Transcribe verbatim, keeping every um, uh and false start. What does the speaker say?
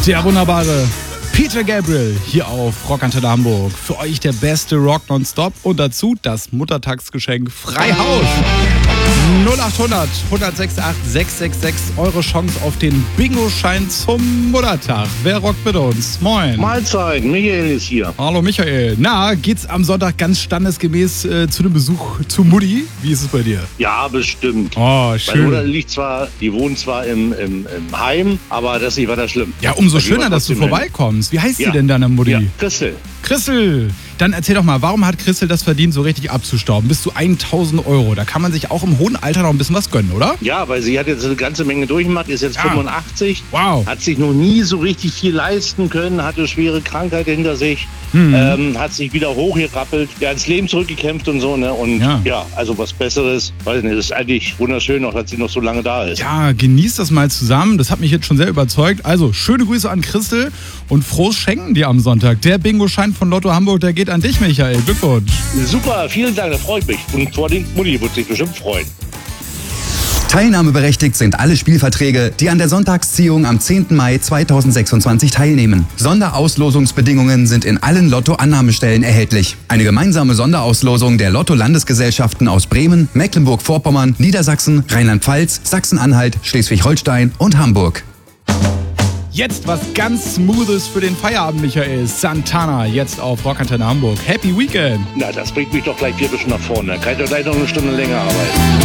Der wunderbare Peter Gabriel hier auf Rockantenne Hamburg. Für euch der beste Rock nonstop und dazu das Muttertagsgeschenk Freihaus. null acht hundert, hundertsechsundachtzig, sechshundertsechsundsechzig, eure Chance auf den Bingo-Schein zum Muttertag. Wer rockt mit uns? Moin. Mahlzeit, Michael ist hier. Hallo Michael. Na, geht's am Sonntag ganz standesgemäß äh, zu einem Besuch zu Mutti? Wie ist es bei dir? Ja, bestimmt. Oh, Meine schön. Mutter liegt zwar, die wohnt zwar im, im, im Heim, aber das ist nicht weiter schlimm. Ja, umso Da gehen wir schöner, dass du trotzdem hin. vorbeikommst. Wie heißt Ja. sie denn deine Mutti? Ja, Christel. Christel, dann erzähl doch mal, warum hat Christel das verdient, so richtig abzustauben? Bis zu tausend Euro. Da kann man sich auch im hohen Alter noch ein bisschen was gönnen, oder? Ja, weil sie hat jetzt eine ganze Menge durchgemacht, ist jetzt Ja. fünfundachtzig, Wow. hat sich noch nie so richtig viel leisten können, hatte schwere Krankheit hinter sich, Mhm. ähm, hat sich wieder hochgerappelt, ja, ins Leben zurückgekämpft und so, ne? Und Ja. ja, also was Besseres, weiß nicht, das ist eigentlich wunderschön, auch dass sie noch so lange da ist. Ja, genießt das mal zusammen. Das hat mich jetzt schon sehr überzeugt. Also, schöne Grüße an Christel und frohes Schenken dir am Sonntag. Der Bingo-Schein von Lotto Hamburg, der geht an dich, Michael. Glückwunsch. Super, vielen Dank, das freut mich. Und vor allem Mutti wird sich bestimmt freuen. Teilnahmeberechtigt sind alle Spielverträge, die an der Sonntagsziehung am zehnten Mai zweitausendsechsundzwanzig teilnehmen. Sonderauslosungsbedingungen sind in allen Lotto-Annahmestellen erhältlich. Eine gemeinsame Sonderauslosung der Lotto-Landesgesellschaften aus Bremen, Mecklenburg-Vorpommern, Niedersachsen, Rheinland-Pfalz, Sachsen-Anhalt, Schleswig-Holstein und Hamburg. Jetzt was ganz Smoothes für den Feierabend, Michael. Santana, jetzt auf Rockantenne Hamburg. Happy Weekend. Na, das bringt mich doch gleich vier bisschen nach vorne. Da kann ich doch gleich noch eine Stunde länger arbeiten.